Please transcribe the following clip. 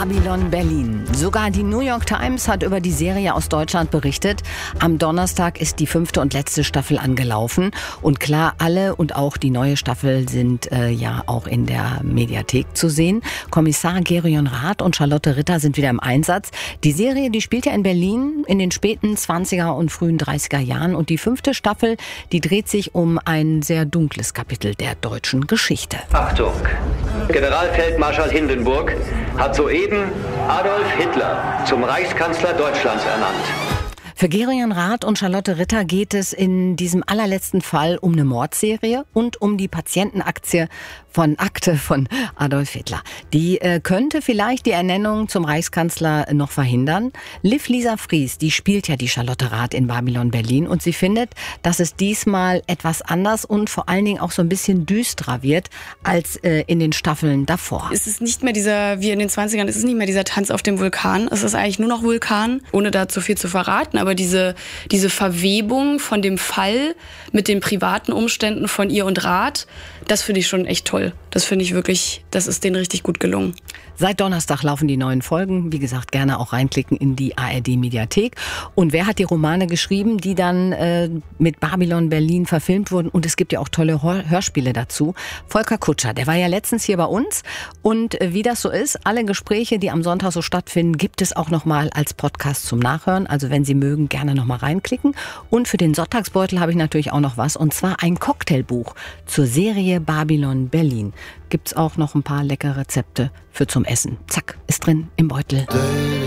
Babylon Berlin. Sogar die New York Times hat über die Serie aus Deutschland berichtet. Am Donnerstag ist die 5. und letzte Staffel angelaufen. Und klar, alle und auch die neue Staffel sind ja auch in der Mediathek zu sehen. Kommissar Gerion Rath und Charlotte Ritter sind wieder im Einsatz. Die Serie, die spielt ja in Berlin in den späten 20er und frühen 30er Jahren. Und die 5. Staffel, die dreht sich um ein sehr dunkles Kapitel der deutschen Geschichte. Achtung! Generalfeldmarschall Hindenburg hat soeben Adolf Hitler zum Reichskanzler Deutschlands ernannt. Für Gerion Rath und Charlotte Ritter geht es in diesem allerletzten Fall um eine Mordserie und um die Patientenakte von Adolf Hitler. Die könnte vielleicht die Ernennung zum Reichskanzler noch verhindern. Liv Lisa Fries, die spielt ja die Charlotte Rath in Babylon Berlin und sie findet, dass es diesmal etwas anders und vor allen Dingen auch so ein bisschen düsterer wird als in den Staffeln davor. Es ist nicht mehr dieser, wie in den 20ern, es ist nicht mehr dieser Tanz auf dem Vulkan. Es ist eigentlich nur noch Vulkan, ohne da zu viel zu verraten. Aber diese Verwebung von dem Fall mit den privaten Umständen von ihr und Rath, das finde ich schon echt toll. Das finde ich wirklich, das ist denen richtig gut gelungen. Seit Donnerstag laufen die neuen Folgen. Wie gesagt, gerne auch reinklicken in die ARD-Mediathek. Und wer hat die Romane geschrieben, die dann mit Babylon Berlin verfilmt wurden? Und es gibt ja auch tolle Hörspiele dazu. Volker Kutscher, der war ja letztens hier bei uns. Und wie das so ist, alle Gespräche, die am Sonntag so stattfinden, gibt es auch nochmal als Podcast zum Nachhören. Also wenn Sie mögen, gerne nochmal reinklicken. Und für den Sonntagsbeutel habe ich natürlich auch noch was. Und zwar ein Cocktailbuch zur Serie Babylon Berlin. Gibt's auch noch ein paar leckere Rezepte für zum Essen. Zack, ist drin im Beutel.